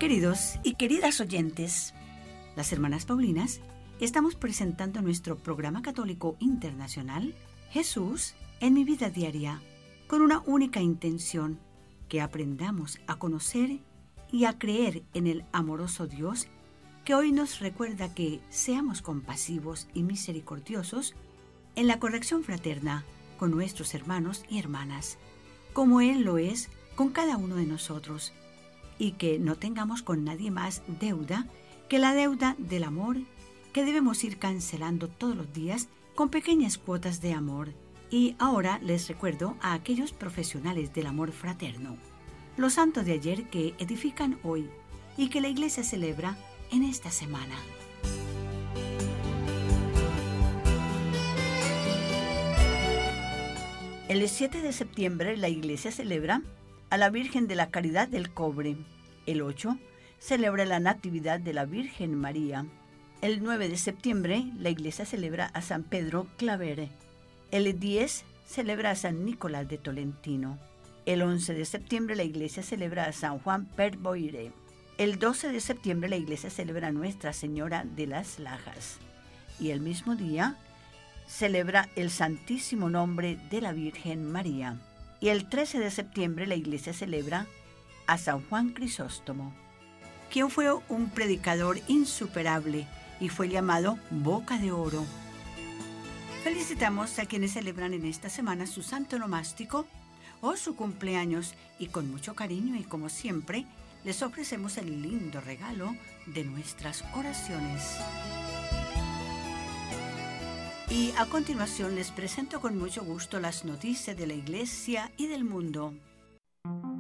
Queridos y queridas oyentes, las hermanas Paulinas estamos presentando nuestro programa católico internacional Jesús en mi vida diaria, con una única intención: que aprendamos a conocer y a creer en el amoroso Dios que hoy nos recuerda que seamos compasivos y misericordiosos en la corrección fraterna con nuestros hermanos y hermanas, como Él lo es con cada uno de nosotros, y que no tengamos con nadie más deuda que la deuda del amor, que debemos ir cancelando todos los días con pequeñas cuotas de amor. Y ahora les recuerdo a aquellos profesionales del amor fraterno, los santos de ayer que edifican hoy y que la Iglesia celebra en esta semana. El 7 de septiembre la Iglesia celebra a la Virgen de la Caridad del Cobre. El 8 celebra la Natividad de la Virgen María. El 9 de septiembre la Iglesia celebra a San Pedro Claver. El 10 celebra a San Nicolás de Tolentino. El 11 de septiembre la Iglesia celebra a San Juan per Boire. El 12 de septiembre la Iglesia celebra a Nuestra Señora de las Lajas. Y el mismo día celebra el Santísimo Nombre de la Virgen María. Y el 13 de septiembre la Iglesia celebra a San Juan Crisóstomo, quien fue un predicador insuperable y fue llamado Boca de Oro. Felicitamos a quienes celebran en esta semana su santo nomástico o su cumpleaños, y con mucho cariño y como siempre les ofrecemos el lindo regalo de nuestras oraciones. Y a continuación les presento con mucho gusto las noticias de la Iglesia y del mundo.